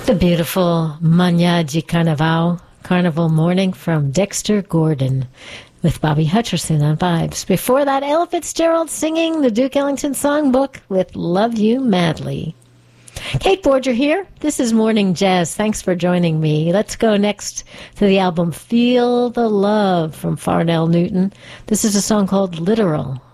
The beautiful Manhã de Carnaval, Carnival Morning from Dexter Gordon with Bobby Hutcherson on Vibes. Before that, Ella Fitzgerald singing the Duke Ellington Songbook with Love You Madly. Kate Borger here. This is Morning Jazz. Thanks for joining me. Let's go next to the album Feel the Love from Farnell Newton. This is a song called Literal.